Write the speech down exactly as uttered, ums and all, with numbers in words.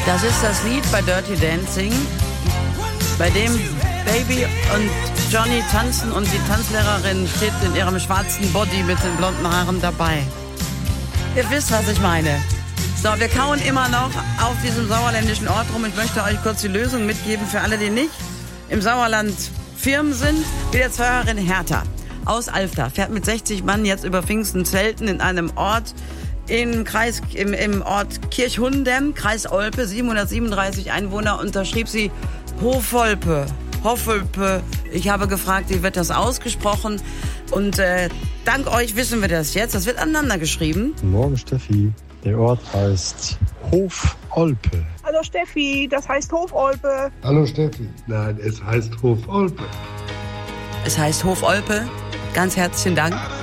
Das ist das Lied bei Dirty Dancing, bei dem Baby und Johnny tanzen und die Tanzlehrerin steht in ihrem schwarzen Body mit den blonden Haaren dabei. Ihr wisst, was ich meine. So, wir kauen immer noch auf diesem sauerländischen Ort rum. Ich möchte euch kurz die Lösung mitgeben für alle, die nicht im Sauerland Firmen sind. Wie der Zuhörerin Hertha aus Alfter fährt mit sechzig Mann jetzt über Pfingsten zelten in einem Ort im Kreis, im, im Ort Kirchhundem, Kreis Olpe, siebenhundertsiebenunddreißig Einwohner, unterschrieb sie Hofolpe. Hofolpe. Ich habe gefragt, wie wird das ausgesprochen? Und äh, dank euch wissen wir das jetzt. Das wird aneinander geschrieben. Guten Morgen, Steffi. Der Ort heißt Hofolpe. Hallo Steffi, das heißt Hofolpe. Hallo Steffi. Nein, es heißt Hofolpe. Es heißt Hofolpe. Ganz herzlichen Dank.